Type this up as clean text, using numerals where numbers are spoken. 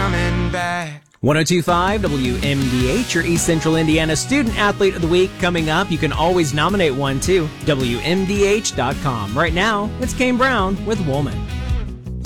coming back. 102.5 WMDH, your East Central Indiana Student Athlete of the Week coming up. You can always nominate one too. WMDH.com. Right now, it's Kane Brown with Woolman.